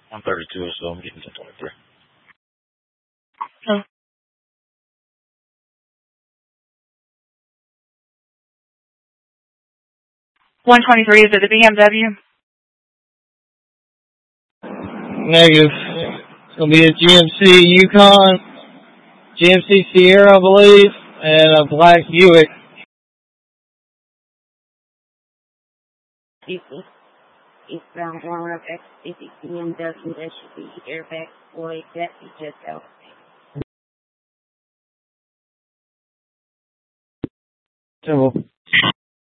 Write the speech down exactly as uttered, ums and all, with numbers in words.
one thirty-two or so. I'm getting ten twenty-three. Oh. one twenty-three, is it the B M W? Negative. It's going to be a G M C Yukon, G M C Sierra, I believe, and a black Buick. Eastbound one of X fifty B M W, that should be airbag boy, that be just out. Simple.